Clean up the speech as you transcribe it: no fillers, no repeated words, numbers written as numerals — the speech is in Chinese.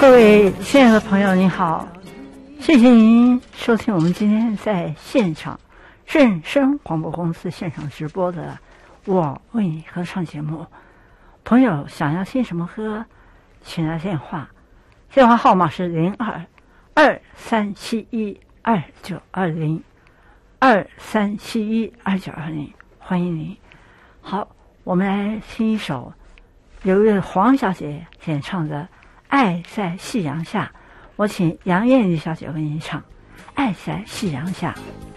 各位亲爱的朋友，您好，谢谢您收听我们今天在现场正声广播公司现场直播的我为你合唱节目。朋友想要听什么歌，请来电话号码是02-2371-2920，2371-2920，欢迎您。好，我们来听一首由一位黄小姐演唱的《爱在夕阳下》，我请杨艳丽小姐为您唱《爱在夕阳下》。